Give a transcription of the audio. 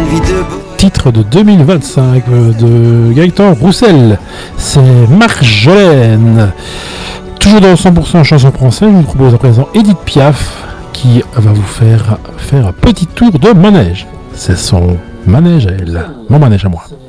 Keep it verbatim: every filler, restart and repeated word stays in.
Titre de deux mille vingt-cinq de Gaëtan Roussel, c'est Marjolaine. Toujours dans cent pour cent chanson française, je vous propose à présent Edith Piaf qui va vous faire faire un petit tour de manège. C'est son manège à elle, mon manège à moi.